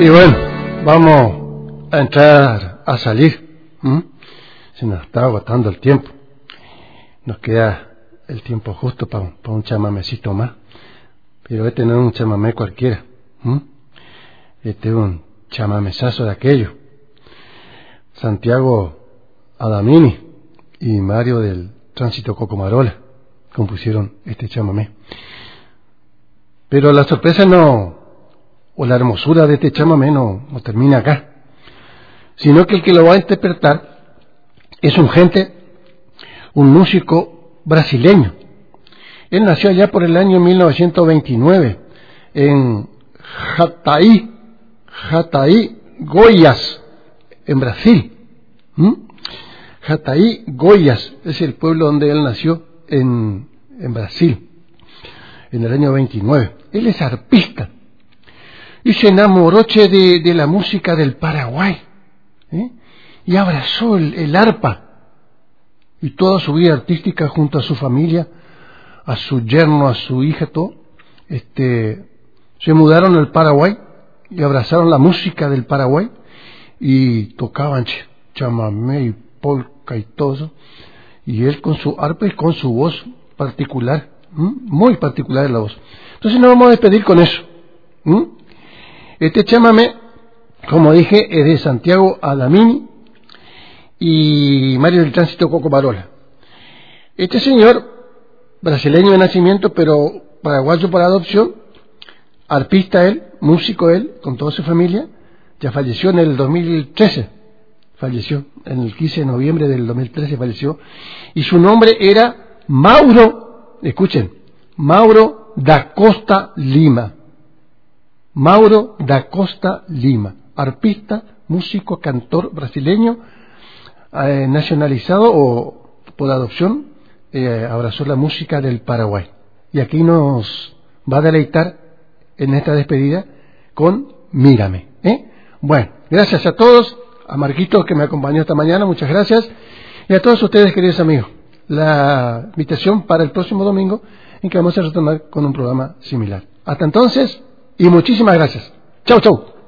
Y bueno, vamos a entrar a salir. Se nos está agotando el tiempo. Nos queda el tiempo justo para un chamamecito más. Pero este no es un chamamé cualquiera. Este es un chamamesazo de aquello. Santiago Adamini y Mario del Tránsito Cocomarola compusieron este chamamé. Pero la sorpresa o la hermosura de este chamamé no termina acá, sino que el que lo va a interpretar es un músico brasileño. Él nació allá por el año 1929 en Jataí, Goiás, en Brasil. Jataí, Goiás, es el pueblo donde él nació en Brasil, en el año 29. Él es arpista y se enamoró de la música del Paraguay, y abrazó el arpa y toda su vida artística junto a su familia, a su yerno, a su hija, todo. Se mudaron al Paraguay y abrazaron la música del Paraguay y tocaban chamamé y polka y todo eso, y él con su arpa y con su voz particular, muy particular es la voz. Entonces nos vamos a despedir con eso. Este chamamé, como dije, es de Santiago Adamini y Mario del Tránsito Cocomarola. Este señor, brasileño de nacimiento, pero paraguayo por adopción, arpista él, músico él, con toda su familia, ya falleció en el 2013, falleció en el 15 de noviembre del 2013, falleció, y su nombre era Mauro, escuchen, Mauro da Costa Lima. Mauro da Costa Lima, arpista, músico, cantor brasileño, nacionalizado o por adopción, abrazó la música del Paraguay. Y aquí nos va a deleitar en esta despedida con Mírame. Bueno, gracias a todos, a Marquito que me acompañó esta mañana, muchas gracias, y a todos ustedes, queridos amigos. La invitación para el próximo domingo, en que vamos a retornar con un programa similar. Hasta entonces, y muchísimas gracias. Chau, chau.